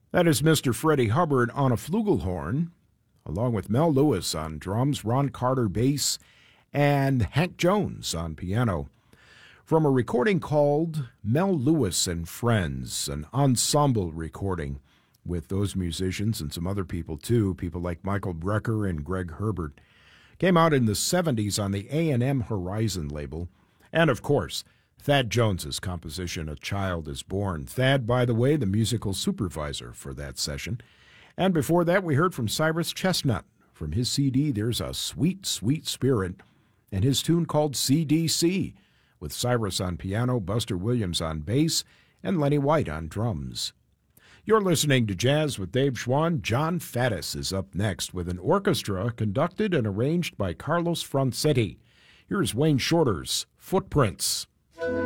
That is Mr. Freddie Hubbard on a flugelhorn, along with Mel Lewis on drums, Ron Carter bass, and Hank Jones on piano. From a recording called Mel Lewis and Friends, an ensemble recording with those musicians and some other people too, people like Michael Brecker and Greg Herbert. Came out in the 70s on the A&M Horizon label. And of course, Thad Jones's composition, A Child is Born. Thad, by the way, the musical supervisor for that session. And before that, we heard from Cyrus Chestnut. From his CD, There's a Sweet, Sweet Spirit, and his tune called CDC, with Cyrus on piano, Buster Williams on bass, and Lenny White on drums. You're listening to Jazz with Dave Schwann. John Faddis is up next with an orchestra conducted and arranged by Carlos Francetti. Here's Wayne Shorter's Footprints.